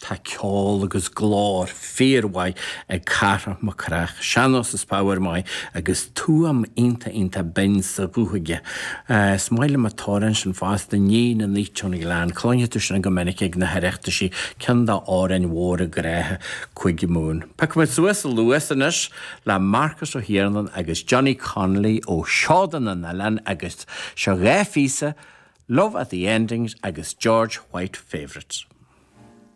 tá ceol agus glór fíorhaid ag cara mo crach. Seanos is power mai agus tuam inta ben sa búhaige. Smaile ma tóran sin fásta ní na níteanna gláán. Clóine sin go minic ag na hereachta sí cin dá árain mhór a gréthe chuig mún. Pacmid Suas a Lewis inis le Marcus O'Hiernan agus Johnny Connolly ó Seodan an Allen agus seo ré físa Love at the Endings agus George White Favourites.